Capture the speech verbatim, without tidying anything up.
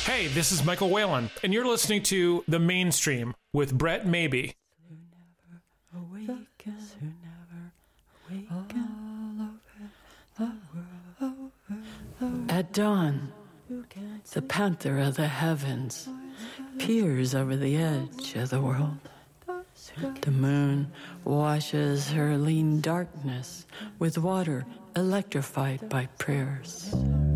Hey, this is Michael Whalen, and you're listening to The Mainstream with Brett Maybe. At dawn, the panther of the heavens peers over the edge of the world. The moon washes her lean darkness with water electrified by prayers.